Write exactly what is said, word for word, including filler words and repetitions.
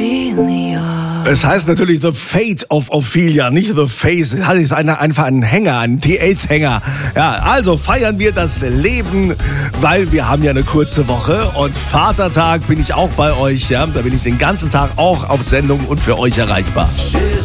Ophelia. Es heißt natürlich The Fate of Ophelia, nicht The Face. Das ist eine, einfach ein Hänger, ein T acht Hänger. Ja, also feiern wir das Leben, weil wir haben ja eine kurze Woche und Vatertag bin ich auch bei euch. Ja, da bin ich den ganzen Tag auch auf Sendung und für euch erreichbar.